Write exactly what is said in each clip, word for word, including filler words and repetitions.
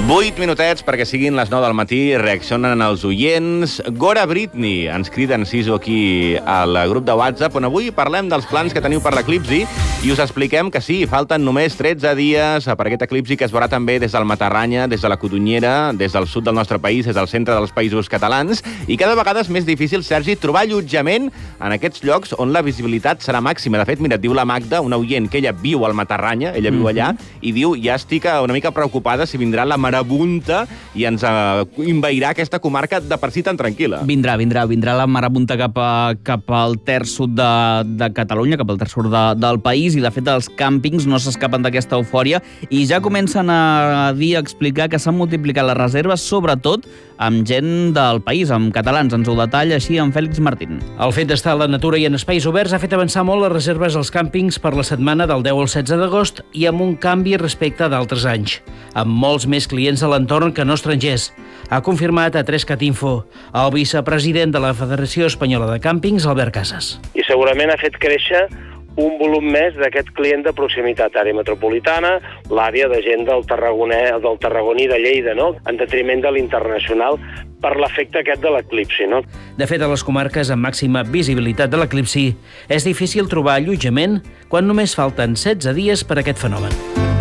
vuit minutets perquè siguin les nou del matí, reaccionen els oients. Gora Britney ens criden Siso aquí al grup de WhatsApp, on avui parlem dels plans que teniu per l'eclipsi i us expliquem que sí, falten només tretze dies per aquest eclipsi que es veurà també des del Matarranya, des de la Codonyera, des del sud del nostre país, des del centre dels països catalans, i cada vegada és més difícil, Sergi, trobar allotjament en aquests llocs on la visibilitat serà màxima. De fet, mira, diu la Magda, una oient, que ella viu al Matarranya, ella viu allà, i diu, ja estic una mica preocupada si vindrà la marabunta i ens uh, envairà aquesta comarca de per si tan tranquil·la. Vindrà, vindrà, vindrà la marabunta cap, a, cap al terç sud de, de Catalunya, cap al terç sud de, del país, i de fet els càmpings no s'escapen d'aquesta eufòria i ja comencen a dir, a explicar que s'han multiplicat les reserves, sobretot amb gent del país, amb catalans. Ens ho detalla així en Fèlix Martín. El fet d'estar a la natura i en espais oberts ha fet avançar molt les reserves als càmpings per la setmana del deu al setze d'agost i amb un canvi respecte d'altres anys, amb molts més clients a l'entorn que no estrangers. Ha confirmat a tres cat info el vicepresident de la Federació Espanyola de Càmpings, Albert Casas. I segurament ha fet créixer un volum més d'aquest client de proximitat, àrea metropolitana, l'àrea de gent del Tarragoner, del Tarragoní de Lleida, no? En detriment de l'internacional, per l'efecte aquest de l'eclipsi, no? De fet, a les comarques amb màxima visibilitat de l'eclipsi és difícil trobar allotjament quan només falten setze dies per a aquest fenomen.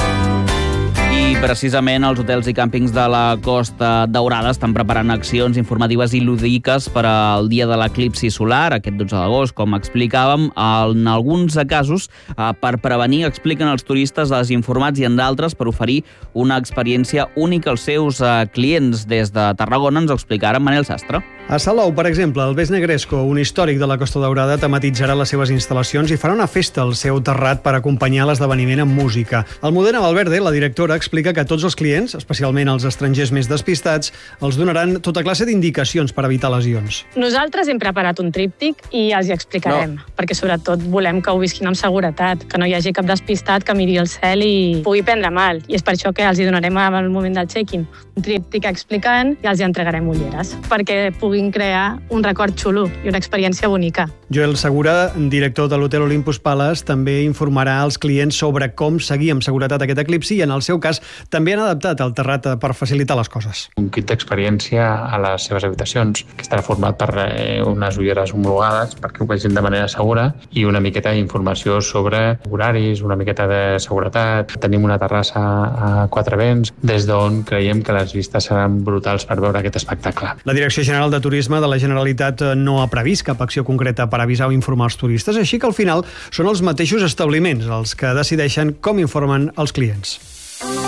I precisament els hotels i càmpings de la Costa Daurada estan preparant accions informatives i lúdiques per al dia de l'eclipsi solar, aquest dotze d'agost, com explicàvem. En alguns casos, per prevenir, expliquen els turistes desinformats, i en d'altres per oferir una experiència única als seus clients. Des de Tarragona ens ho explicarà Manel Sastre. A Salou, per exemple, el Bes Negresco, un històric de la Costa Daurada, tematitzarà les seves instal·lacions i farà una festa al seu terrat per acompanyar l'esdeveniment amb música. Almudena Valverde, la directora, explica que tots els clients, especialment els estrangers més despistats, els donaran tota classe d'indicacions per evitar lesions. Nosaltres hem preparat un tríptic i els hi explicarem, no. perquè sobretot volem que ho visquin amb seguretat, que no hi hagi cap despistat que miri el cel i pugui prendre mal. I és per això que els hi donarem al moment del check-in un tríptic explicant i els hi entregarem ulleres, perquè puguin crear un record xulo i una experiència bonica. Joel Segura, director de l'Hotel Olympus Palace, també informarà als clients sobre com seguir amb seguretat aquest eclipsi i, en el seu cas, també han adaptat el terrat per facilitar les coses. Un kit d'experiència a les seves habitacions, que estarà format per unes ulleres homologades perquè ho vegin de manera segura i una miqueta d'informació sobre horaris, una miqueta de seguretat. Tenim una terrassa a quatre vents, des d'on creiem que les vistes seran brutals per veure aquest espectacle. La Direcció General de Turisme de la Generalitat no ha previst cap acció concreta per avisar o informar els turistes, així que al final són els mateixos establiments els que decideixen com informen els clients.